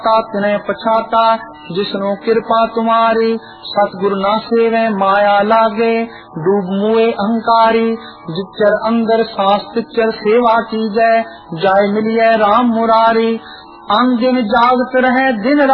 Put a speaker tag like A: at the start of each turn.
A: तिन्हें पछाता जिसनो कृपा तुम्हारी, सतगुरु ना सेवे माया लागे, डूब मुए अहंकारी, जिच्चर अंदर शास्त्र सेवा की जय, जाय मिलिए राम मुरारी। अंग दिन जागत रहे दिन